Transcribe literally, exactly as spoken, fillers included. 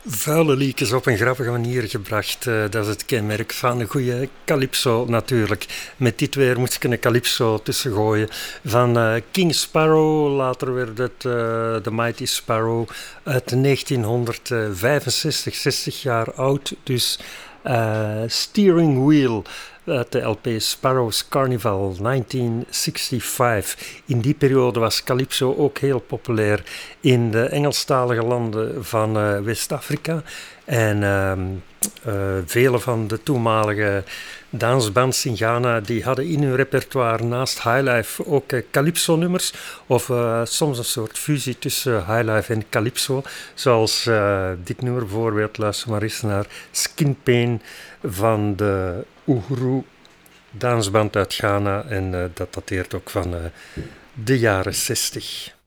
Vuile liedjes op een grappige manier gebracht. Uh, dat is het kenmerk van een goede calypso natuurlijk. Met dit weer moest ik een calypso tussen gooien. Van uh, King Sparrow, later werd het uh, The Mighty Sparrow uit negentienhonderdvijfenzestig, zestig jaar oud. Dus uh, Steering Wheel uit de L P Sparrow's Carnival negentien vijfenzestig. In die periode was calypso ook heel populair in de Engelstalige landen van uh, West-Afrika. En uh, uh, vele van de toenmalige dansbands in Ghana die hadden in hun repertoire naast highlife ook uh, calypso-nummers. Of uh, soms een soort fusie tussen highlife en calypso. Zoals uh, dit nummer bijvoorbeeld. Luister maar eens naar Skin Pain van de Uhuru dansband uit Ghana. En uh, dat dateert ook van uh, de jaren zestig.